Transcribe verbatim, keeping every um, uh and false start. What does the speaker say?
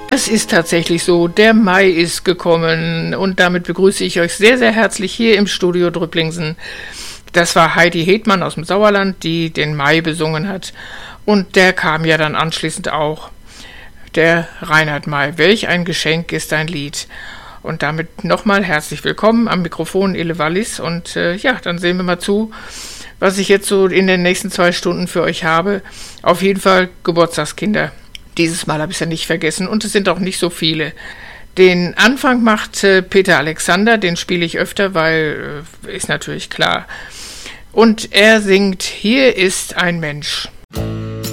Es ist tatsächlich so, der Mai ist gekommen und damit begrüße ich euch sehr, sehr herzlich hier im Studio Drüpplingsen. Das war Heidi Hedmann aus dem Sauerland, die den Mai besungen hat und der kam ja dann anschließend auch, der Reinhard May. Welch ein Geschenk ist ein Lied. Und damit nochmal herzlich willkommen am Mikrofon Ille Wallis und äh, ja, dann sehen wir mal zu, was ich jetzt so in den nächsten zwei Stunden für euch habe. Auf jeden Fall Geburtstagskinder. Dieses Mal habe ich es ja nicht vergessen und es sind auch nicht so viele. Den Anfang macht äh, Peter Alexander, den spiele ich öfter, weil äh, ist natürlich klar. Und er singt, hier ist ein Mensch.